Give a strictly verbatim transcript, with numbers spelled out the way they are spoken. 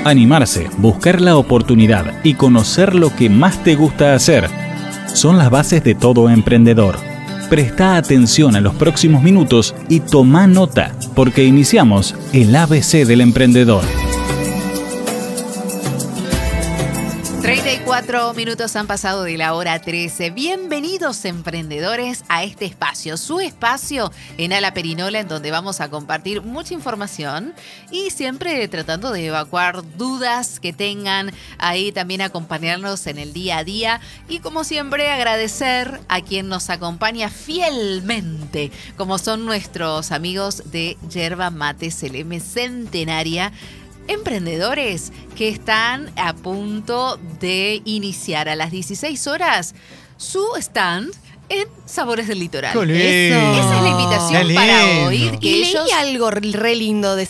Animarse, buscar la oportunidad y conocer lo que más te gusta hacer son las bases de todo emprendedor. Presta atención a los próximos minutos y toma nota, porque iniciamos el A B C del emprendedor. treinta y cuatro minutos han pasado de la hora trece. Bienvenidos, emprendedores, a este espacio, su espacio en A la Perinola, en donde vamos a compartir mucha información y siempre tratando de evacuar dudas que tengan, ahí también acompañarnos en el día a día y, como siempre, agradecer a quien nos acompaña fielmente, como son nuestros amigos de Yerba Mate Seleme Centenaria. Emprendedores que están a punto de iniciar a las dieciséis horas su stand en Sabores del Litoral. ¡Qué lindo! Eso. Esa es la invitación ¡Qué para lindo! hoy. Que Y ellos... leí algo re lindo de